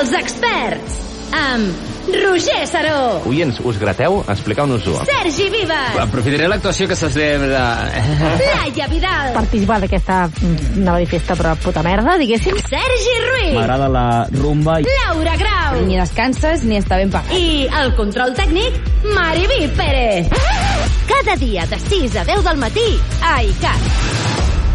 Els experts, amb Roger Saró. Oients, us grateu? Expliqueu-nos-ho. Sergi Vives. Aprofitaré l'actuació que se'ls ve de... Laia Vidal. Participar d'aquesta nova festa però puta merda, diguéssim. Sergi Ruiz. M'agrada la rumba. Laura Grau. Ni descanses ni està ben pagat. I el control tècnic, Mariví Pérez. Cada dia de 6 a 10 del matí a ICAT.